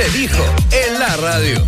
Se dijo en la radio.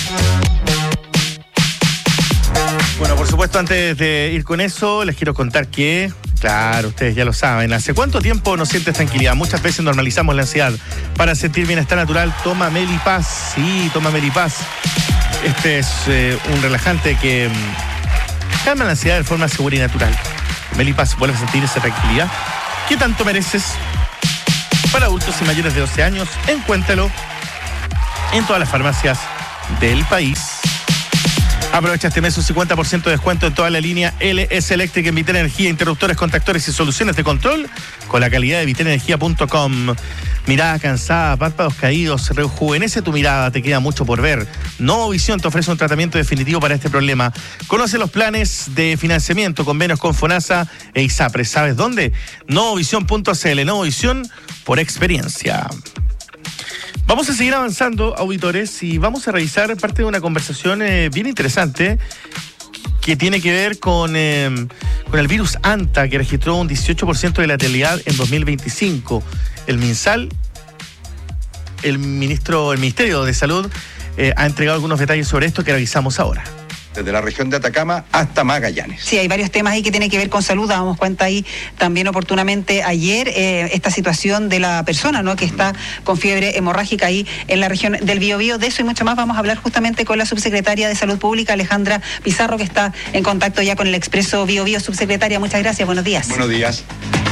Bueno, por supuesto, antes de ir con eso, les quiero contar que, claro, ustedes ya lo saben, ¿hace cuánto tiempo no sientes tranquilidad? Muchas veces normalizamos la ansiedad. Para sentir bienestar natural, toma Melipaz. Sí, toma Melipaz. Este es un relajante que calma la ansiedad de forma segura y natural. Melipaz, vuelve a sentir esa tranquilidad que tanto mereces. Para adultos y mayores de 12 años, encuéntralo en todas las farmacias del país. Aprovecha este mes un 50% de descuento en toda la línea LS Electric en Vital Energía, interruptores, contactores y soluciones de control con la calidad de vitalenergia.com. Mirada cansada, párpados caídos, rejuvenece tu mirada, te queda mucho por ver. Novovisión te ofrece un tratamiento definitivo para este problema. Conoce los planes de financiamiento, convenios con FONASA e ISAPRE. ¿Sabes dónde? Novovisión.cl. Novovisión por experiencia. Vamos a seguir avanzando, auditores, y vamos a revisar parte de una conversación bien interesante que tiene que ver con el virus ANTA, que registró un 18% de letalidad en 2025. El MinSal, el Ministerio de Salud, ha entregado algunos detalles sobre esto que revisamos ahora. Desde la región de Atacama hasta Magallanes. Sí, hay varios temas ahí que tienen que ver con salud. Dábamos cuenta ahí también oportunamente ayer esta situación de la persona, ¿no?, que está con fiebre hemorrágica ahí en la región del Biobío. De eso y mucho más vamos a hablar justamente con la subsecretaria de Salud Pública, Alejandra Pizarro, que está en contacto ya con el Expreso Biobío. Subsecretaria, muchas gracias. Buenos días. Buenos días.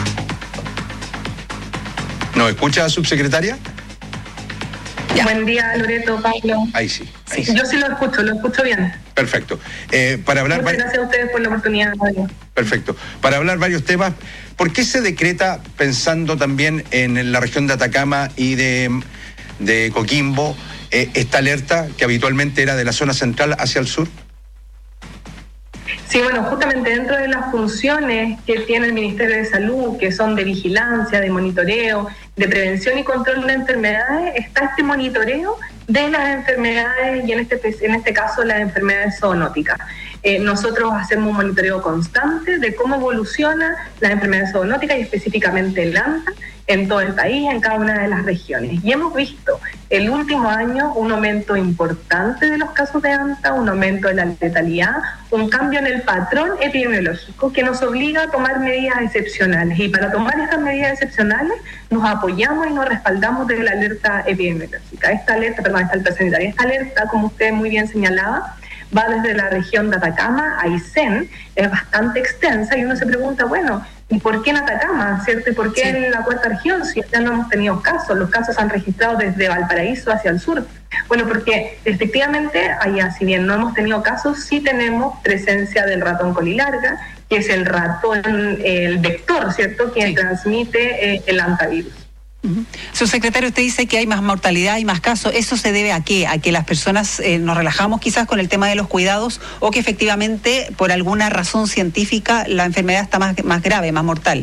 ¿Nos escucha, subsecretaria? Ya. Buen día, Loreto, Pablo. Ahí sí. Yo sí lo escucho bien. Perfecto. Para hablar Muchas gracias a ustedes por la oportunidad. Perfecto. Para hablar varios temas, ¿por qué se decreta, pensando también en la región de Atacama y de Coquimbo, esta alerta que habitualmente era de la zona central hacia el sur? Sí, bueno, justamente dentro de las funciones que tiene el Ministerio de Salud, que son de vigilancia, de monitoreo, de prevención y control de enfermedades, está este monitoreo de las enfermedades y en este caso las enfermedades zoonóticas. Nosotros hacemos un monitoreo constante de cómo evoluciona las enfermedades zoonóticas y específicamente el ANTA en todo el país, en cada una de las regiones. Y hemos visto el último año un aumento importante de los casos de ANTA, un aumento de la letalidad, un cambio en el patrón epidemiológico que nos obliga a tomar medidas excepcionales. Y para tomar estas medidas excepcionales nos apoyamos y nos respaldamos de la alerta epidemiológica. Esta alerta, como usted muy bien señalaba, va desde la región de Atacama a Aysén, es bastante extensa y uno se pregunta, bueno, ¿y por qué en Atacama, cierto? ¿Y por qué en la cuarta región si ya no hemos tenido casos? Los casos se han registrado desde Valparaíso hacia el sur. Bueno, porque efectivamente allá, si bien no hemos tenido casos, sí tenemos presencia del ratón colilarga, que es el ratón, el vector, ¿cierto?, que transmite el antivirus. Subsecretario, usted dice que hay más mortalidad y más casos. ¿Eso se debe a qué? ¿A que las personas nos relajamos quizás con el tema de los cuidados o que efectivamente por alguna razón científica la enfermedad está más grave, más mortal?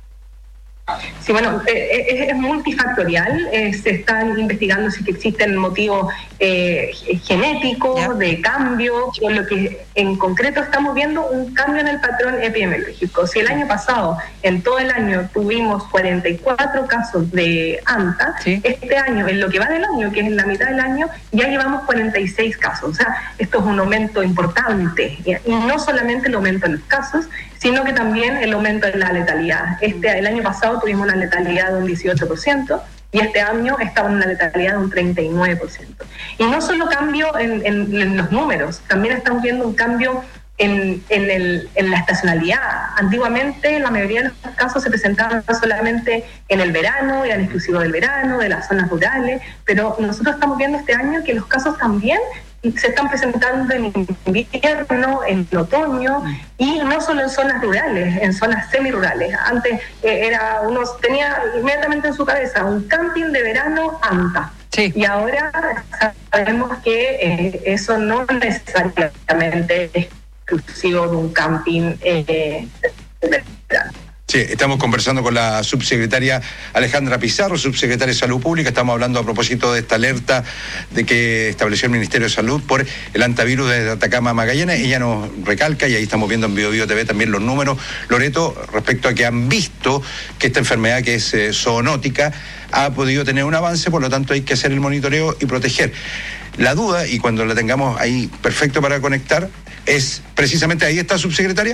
Sí, bueno, es multifactorial. Se están investigando si existen motivos genéticos, de cambio, por lo que en concreto estamos viendo un cambio en el patrón epidemiológico. Si el año pasado, en todo el año, tuvimos 44 casos de ANTA, este año, en lo que va del año, que es en la mitad del año, ya llevamos 46 casos. O sea, esto es un aumento importante. Y no solamente el aumento en los casos, sino que también el aumento de la letalidad. El año pasado tuvimos una letalidad de un 18%, y este año estaba en una letalidad de un 39%. Y no solo cambio en los números, también estamos viendo un cambio en la estacionalidad. Antiguamente la mayoría de los casos se presentaban solamente en el verano, eran exclusivos del verano, de las zonas rurales, pero nosotros estamos viendo este año que los casos también se están presentando en invierno, en otoño, y no solo en zonas rurales, en zonas semirurales. Antes uno tenía inmediatamente en su cabeza un camping de verano ANTA. Sí. Y ahora sabemos que eso no necesariamente es exclusivo de un camping de verano. Sí, estamos conversando con la subsecretaria Alejandra Pizarro, subsecretaria de Salud Pública. Estamos hablando a propósito de esta alerta de que estableció el Ministerio de Salud por el hantavirus desde Atacama a Magallanes. Ella nos recalca, y ahí estamos viendo en BioBio TV también los números, Loreto, respecto a que han visto que esta enfermedad, que es zoonótica, ha podido tener un avance, por lo tanto hay que hacer el monitoreo y proteger. La duda, y cuando la tengamos ahí perfecto para conectar, es precisamente, ahí está, subsecretaria.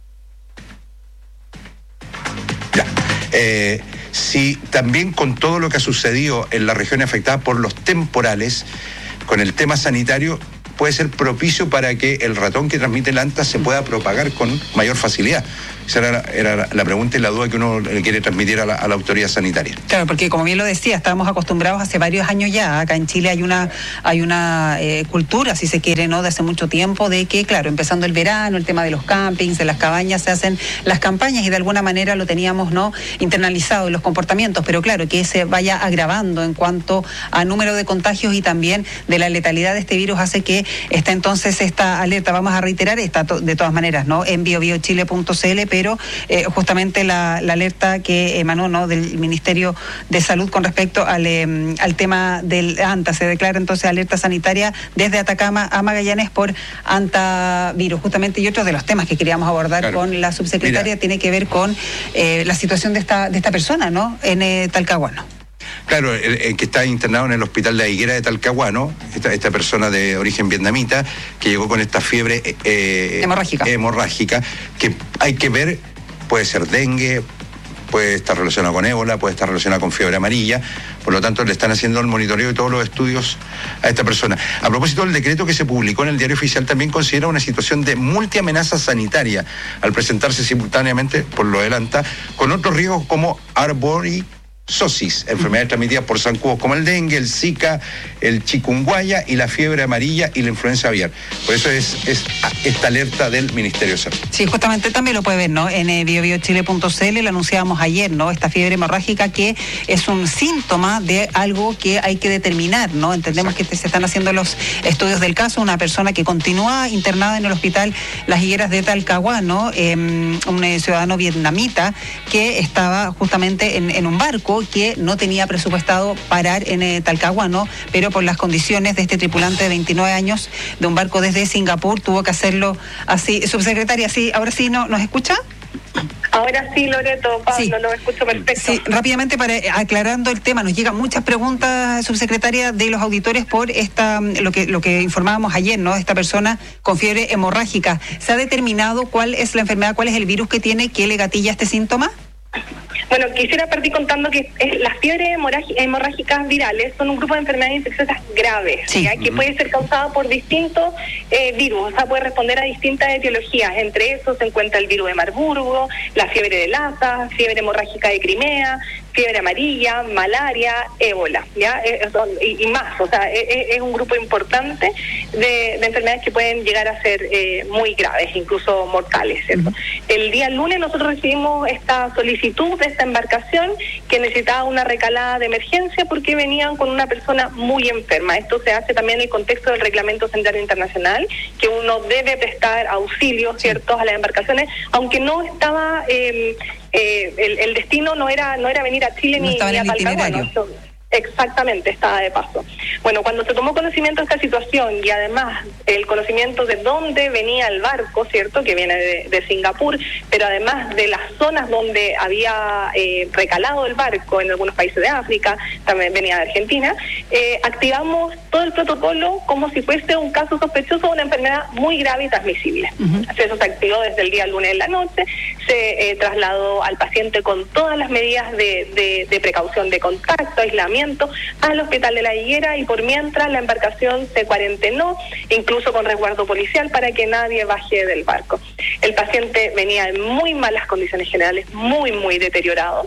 Ya. Si también con todo lo que ha sucedido en la región afectada por los temporales, con el tema sanitario, puede ser propicio para que el ratón que transmite el anta se pueda propagar con mayor facilidad. Esa era la pregunta y la duda que uno le quiere transmitir a la autoridad sanitaria. Claro, porque como bien lo decía, estábamos acostumbrados hace varios años ya. Acá en Chile hay una cultura, si se quiere, ¿no?, de hace mucho tiempo, de que, claro, empezando el verano, el tema de los campings, de las cabañas, se hacen las campañas y de alguna manera lo teníamos, ¿no?, internalizado en los comportamientos, pero claro, que se vaya agravando en cuanto a número de contagios y también de la letalidad de este virus hace que está entonces esta alerta, vamos a reiterar, está de todas maneras, ¿no?, en biobiochile.cl, pero justamente la alerta que emanó, ¿no?, del Ministerio de Salud con respecto al tema del anta. Se declara entonces alerta sanitaria desde Atacama a Magallanes por antavirus, justamente, y otro de los temas que queríamos abordar con la subsecretaria tiene que ver con la situación de esta persona, ¿no?, en Talcahuano. Claro, el que está internado en el hospital de la Higuera de Talcahuano, esta persona de origen vietnamita, que llegó con esta fiebre hemorrágica, que hay que ver, puede ser dengue, puede estar relacionado con ébola, puede estar relacionado con fiebre amarilla, por lo tanto le están haciendo el monitoreo y todos los estudios a esta persona. A propósito del decreto que se publicó en el Diario Oficial, también considera una situación de multiamenaza sanitaria, al presentarse simultáneamente, por lo adelanta, con otros riesgos como arboricosis, enfermedades transmitidas por zancudos como el dengue, el zika, el chikungunya y la fiebre amarilla y la influenza aviar. Por eso es esta alerta del Ministerio de Salud. Sí, justamente también lo puede ver, ¿no?, en biobiochile.cl, lo anunciábamos ayer, ¿no?, esta fiebre hemorrágica que es un síntoma de algo que hay que determinar, ¿no? Entendemos que se están haciendo los estudios del caso, una persona que continúa internada en el hospital Las Higueras de Talcahuano, un ciudadano vietnamita que estaba justamente en un barco que no tenía presupuestado parar en Talcahuano, pero por las condiciones de este tripulante de 29 años de un barco desde Singapur tuvo que hacerlo así. Subsecretaria, sí, ahora sí, ¿nos escucha? Ahora sí, Loreto, Pablo, sí, lo escucho perfecto. Sí, rápidamente, para aclarando el tema, nos llegan muchas preguntas, subsecretaria, de los auditores por lo que informábamos ayer, ¿no?, esta persona con fiebre hemorrágica. ¿Se ha determinado cuál es la enfermedad, cuál es el virus que tiene que le gatilla este síntoma? Bueno, quisiera partir contando que las fiebres hemorrágicas virales son un grupo de enfermedades infecciosas graves, sí, que puede ser causado por distintos virus, o sea, puede responder a distintas etiologías. Entre esos se encuentra el virus de Marburgo, la fiebre de Lassa, fiebre hemorrágica de Crimea, fiebre amarilla, malaria, ébola, ¿ya? Y más, o sea, es un grupo importante de enfermedades que pueden llegar a ser muy graves, incluso mortales, ¿cierto? El día lunes nosotros recibimos esta solicitud de esta embarcación que necesitaba una recalada de emergencia porque venían con una persona muy enferma. Esto se hace también en el contexto del Reglamento Sanitario Internacional, que uno debe prestar auxilio, ¿cierto?, a las embarcaciones, aunque no estaba... el destino no era venir a Chile ni a Talcahuano. Exactamente, estaba de paso. Bueno, cuando se tomó conocimiento de esta situación y además el conocimiento de dónde venía el barco, ¿cierto?, que viene de Singapur, pero además de las zonas donde había recalado el barco en algunos países de África, también venía de Argentina, activamos todo el protocolo como si fuese un caso sospechoso de una enfermedad muy grave y transmisible. Eso se activó desde el día lunes en la noche, se trasladó al paciente con todas las medidas de precaución de contacto, aislamiento, al hospital de La Higuera, y por mientras la embarcación se cuarentenó, incluso con resguardo policial, para que nadie baje del barco. El paciente venía en muy malas condiciones generales, muy deteriorado.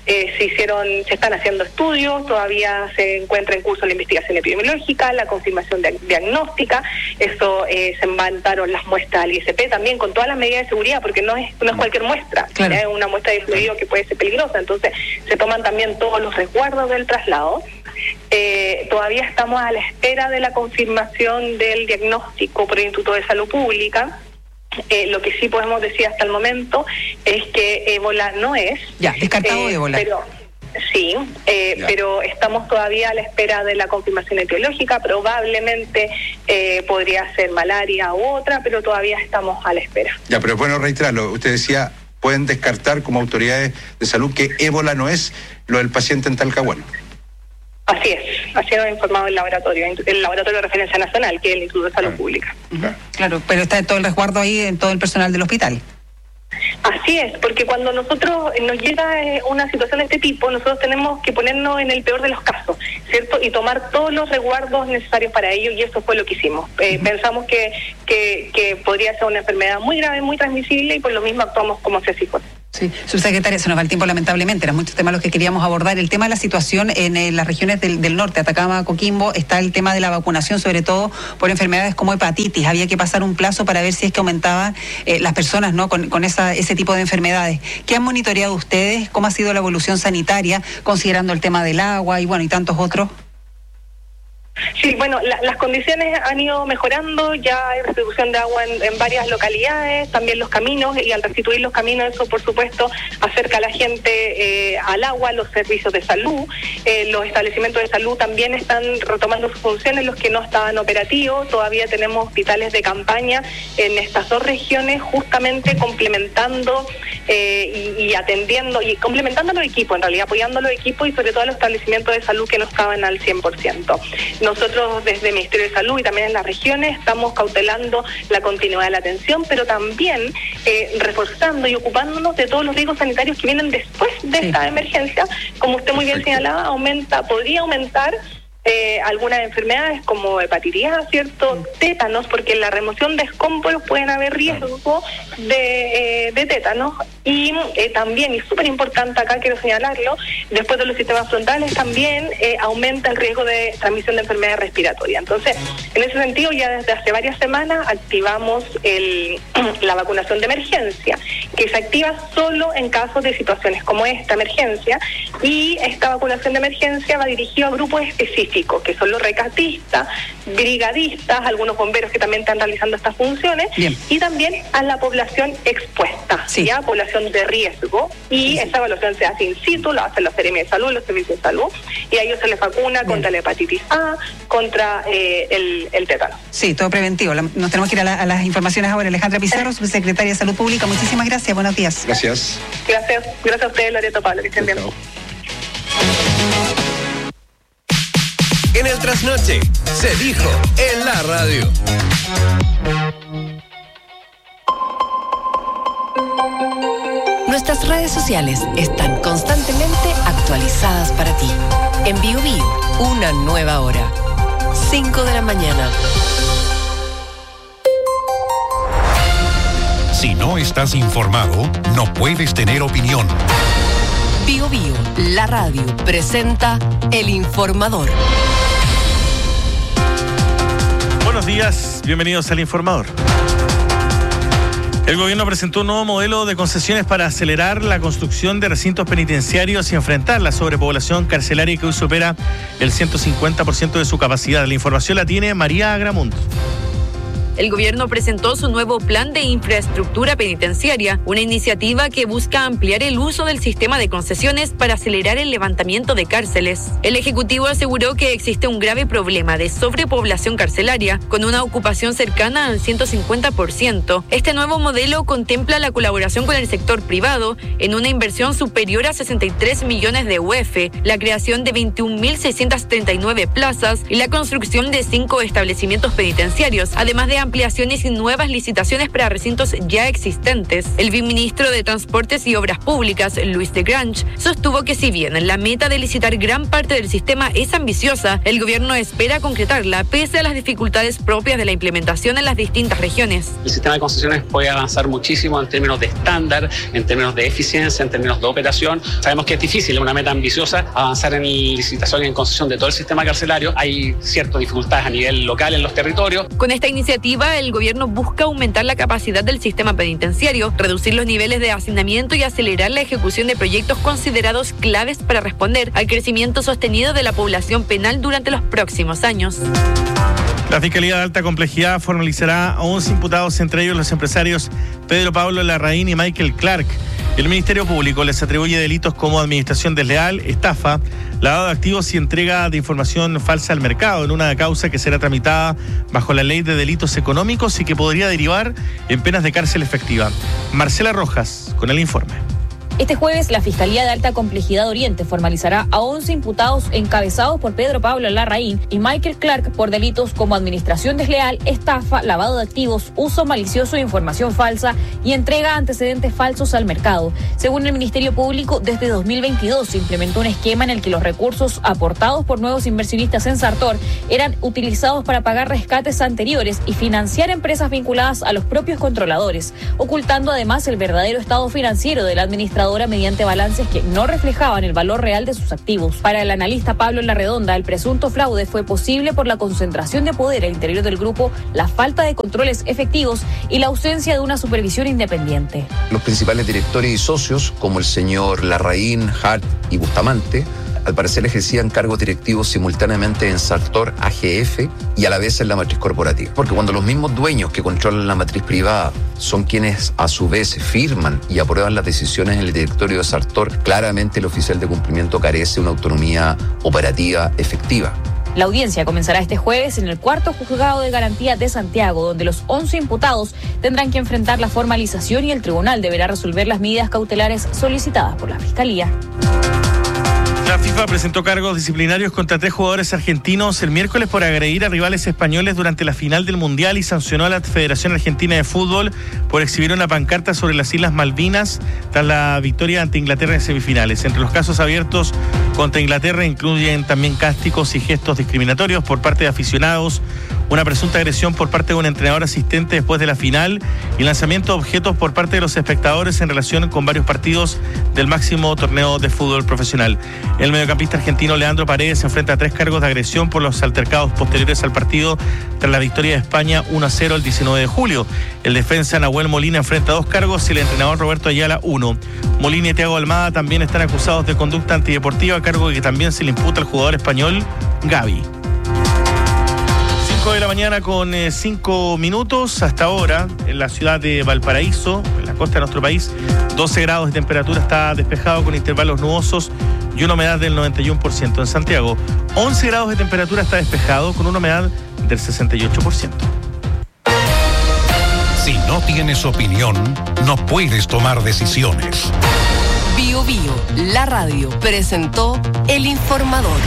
Se están haciendo estudios, todavía se encuentra en curso la investigación epidemiológica, la confirmación diagnóstica. Eso se mandaron las muestras al ISP también con todas las medidas de seguridad, porque no es cualquier muestra, claro, es una muestra de fluido que puede ser peligrosa, entonces se toman también todos los resguardos del traslado. Todavía estamos a la espera de la confirmación del diagnóstico por el Instituto de Salud Pública. Lo que sí podemos decir hasta el momento es que ébola no es. Ya, descartado ébola. Sí, pero estamos todavía a la espera de la confirmación etiológica. Probablemente podría ser malaria u otra, pero todavía estamos a la espera. Ya, pero bueno, reiterarlo. Usted decía, pueden descartar como autoridades de salud que ébola no es lo del paciente en Talcahuano. Así es, así nos ha informado el laboratorio de referencia nacional, que es el Instituto de Salud Pública. Claro, pero está todo el resguardo ahí en todo el personal del hospital. Así es, porque cuando nos llega una situación de este tipo, nosotros tenemos que ponernos en el peor de los casos, ¿cierto? Y tomar todos los resguardos necesarios para ello, y eso fue lo que hicimos. Pensamos que podría ser una enfermedad muy grave, muy transmisible, y por lo mismo actuamos como si así fuese. Sí, subsecretaria, se nos va el tiempo lamentablemente, eran muchos temas los que queríamos abordar. El tema de la situación en las regiones del norte, Atacama, Coquimbo, está el tema de la vacunación, sobre todo por enfermedades como hepatitis. Había que pasar un plazo para ver si es que aumentaban las personas, ¿no?, con ese tipo de enfermedades. ¿Qué han monitoreado ustedes? ¿Cómo ha sido la evolución sanitaria, considerando el tema del agua y tantos otros? Sí, bueno, las condiciones han ido mejorando, ya hay distribución de agua en varias localidades, también los caminos, y al restituir los caminos, eso por supuesto acerca a la gente al agua, los servicios de salud, los establecimientos de salud también están retomando sus funciones, los que no estaban operativos. Todavía tenemos hospitales de campaña en estas dos regiones, justamente complementando y atendiendo, y complementando los equipos, en realidad apoyando los equipos y sobre todo a los establecimientos de salud que no estaban al 100%. Nosotros desde el Ministerio de Salud y también en las regiones estamos cautelando la continuidad de la atención, pero también reforzando y ocupándonos de todos los riesgos sanitarios que vienen después de esta emergencia. Como usted muy bien señalaba, podría aumentar algunas enfermedades como hepatitis A, ¿cierto? Tétanos, porque en la remoción de escombros pueden haber riesgo de tétanos, y también, y súper importante acá quiero señalarlo, después de los sistemas frontales también aumenta el riesgo de transmisión de enfermedades respiratorias. Entonces, en ese sentido, ya desde hace varias semanas activamos la vacunación de emergencia, que se activa solo en casos de situaciones como esta emergencia, y esta vacunación de emergencia va dirigida a grupos específicos, que son los rescatistas, brigadistas, algunos bomberos que también están realizando estas funciones. Bien. Y también a la población expuesta, ya población de riesgo, y esa evaluación se hace in situ, la hacen los seremi de salud, los servicios de salud, y a ellos se les vacuna contra la hepatitis A, contra el tétano. Sí, todo preventivo. Nos tenemos que ir a las informaciones ahora. Alejandra Pizarro, subsecretaria de Salud Pública, muchísimas gracias, buenos días. Gracias. Gracias a ustedes, Loreto, Pablo, que estén bien. En el Trasnoche, se dijo en la radio. Nuestras redes sociales están constantemente actualizadas para ti. En Bio, una nueva hora. 5 de la mañana. Si no estás informado, no puedes tener opinión. Bio, la radio, presenta El Informador. Buenos días, bienvenidos al Informador. El gobierno presentó un nuevo modelo de concesiones para acelerar la construcción de recintos penitenciarios y enfrentar la sobrepoblación carcelaria que hoy supera el 150% de su capacidad. La información la tiene María Agramunt. El gobierno presentó su nuevo plan de infraestructura penitenciaria, una iniciativa que busca ampliar el uso del sistema de concesiones para acelerar el levantamiento de cárceles. El Ejecutivo aseguró que existe un grave problema de sobrepoblación carcelaria, con una ocupación cercana al 150%. Este nuevo modelo contempla la colaboración con el sector privado en una inversión superior a 63 millones de UF, la creación de 21.639 plazas y la construcción de 5 establecimientos penitenciarios, además de ampliaciones y nuevas licitaciones para recintos ya existentes. El viceministro de Transportes y Obras Públicas, Luis de Grange, sostuvo que si bien la meta de licitar gran parte del sistema es ambiciosa, el gobierno espera concretarla pese a las dificultades propias de la implementación en las distintas regiones. El sistema de concesiones puede avanzar muchísimo en términos de estándar, en términos de eficiencia, en términos de operación. Sabemos que es difícil, es una meta ambiciosa, avanzar en licitación y en concesión de todo el sistema carcelario. Hay ciertas dificultades a nivel local en los territorios. Con esta iniciativa, el gobierno busca aumentar la capacidad del sistema penitenciario, reducir los niveles de hacinamiento y acelerar la ejecución de proyectos considerados claves para responder al crecimiento sostenido de la población penal durante los próximos años. La Fiscalía de Alta Complejidad formalizará a 11 imputados, entre ellos los empresarios Pedro Pablo Larraín y Michael Clark. El Ministerio Público les atribuye delitos como administración desleal, estafa, lavado de activos y entrega de información falsa al mercado en una causa que será tramitada bajo la Ley de Delitos Económicos y que podría derivar en penas de cárcel efectiva. Marcela Rojas con el informe. Este jueves, la Fiscalía de Alta Complejidad Oriente formalizará a 11 imputados encabezados por Pedro Pablo Larraín y Michael Clark por delitos como administración desleal, estafa, lavado de activos, uso malicioso de información falsa y entrega antecedentes falsos al mercado. Según el Ministerio Público, desde 2022 se implementó un esquema en el que los recursos aportados por nuevos inversionistas en Sartor eran utilizados para pagar rescates anteriores y financiar empresas vinculadas a los propios controladores, ocultando además el verdadero estado financiero del administrador mediante balances que no reflejaban el valor real de sus activos. Para el analista Pablo Larredonda, el presunto fraude fue posible por la concentración de poder al interior del grupo, la falta de controles efectivos y la ausencia de una supervisión independiente. Los principales directores y socios, como el señor Larraín, Hart y Bustamante, al parecer ejercían cargos directivos simultáneamente en Sartor AGF y a la vez en la matriz corporativa. Porque cuando los mismos dueños que controlan la matriz privada son quienes a su vez firman y aprueban las decisiones en el directorio de Sartor, claramente el oficial de cumplimiento carece de una autonomía operativa efectiva. La audiencia comenzará este jueves en el 4º Juzgado de Garantía de Santiago, donde los 11 imputados tendrán que enfrentar la formalización y el tribunal deberá resolver las medidas cautelares solicitadas por la Fiscalía. La FIFA presentó cargos disciplinarios contra 3 jugadores argentinos el miércoles por agredir a rivales españoles durante la final del Mundial y sancionó a la Federación Argentina de Fútbol por exhibir una pancarta sobre las Islas Malvinas tras la victoria ante Inglaterra en semifinales. Entre los casos abiertos contra Inglaterra incluyen también cánticos y gestos discriminatorios por parte de aficionados, una presunta agresión por parte de un entrenador asistente después de la final y lanzamiento de objetos por parte de los espectadores en relación con varios partidos del máximo torneo de fútbol profesional. El mediocampista argentino Leandro Paredes se enfrenta a 3 cargos de agresión por los altercados posteriores al partido tras la victoria de España 1-0 el 19 de julio. El defensa Nahuel Molina enfrenta 2 cargos y el entrenador Roberto Ayala 1. Molina y Thiago Almada también están acusados de conducta antideportiva, cargo que también se le imputa al jugador español Gavi. 5 de la mañana con 5 minutos. Hasta ahora, en la ciudad de Valparaíso, en la costa de nuestro país, 12 grados de temperatura, está despejado con intervalos nubosos y una humedad del 91%. En Santiago, 11 grados de temperatura, está despejado con una humedad del 68%. Si no tienes opinión, no puedes tomar decisiones. Bio Bio, la radio, presentó El Informador.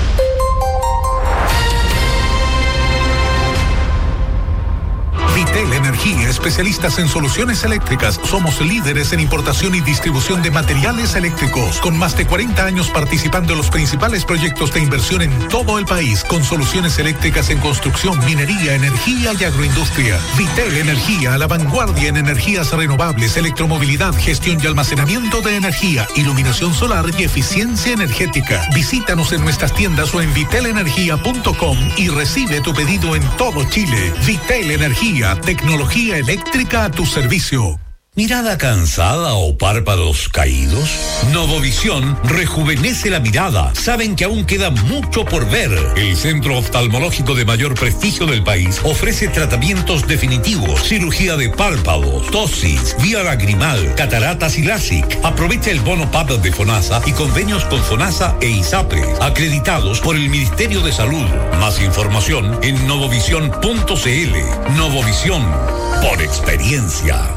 Vitel Energía, especialistas en soluciones eléctricas. Somos líderes en importación y distribución de materiales eléctricos, con más de 40 años participando en los principales proyectos de inversión en todo el país, con soluciones eléctricas en construcción, minería, energía y agroindustria. Vitel Energía, a la vanguardia en energías renovables, electromovilidad, gestión y almacenamiento de energía, iluminación solar y eficiencia energética. Visítanos en nuestras tiendas o en vitelenergia.com y recibe tu pedido en todo Chile. Vitel Energía, tecnología eléctrica a tu servicio. ¿Mirada cansada o párpados caídos? Novovisión rejuvenece la mirada. Saben que aún queda mucho por ver. El centro oftalmológico de mayor prestigio del país ofrece tratamientos definitivos, cirugía de párpados, tosis, vía lagrimal, cataratas y LASIK. Aprovecha el bono PAP de FONASA y convenios con FONASA e ISAPRE, acreditados por el Ministerio de Salud. Más información en novovisión.cl. Novovisión, por experiencia.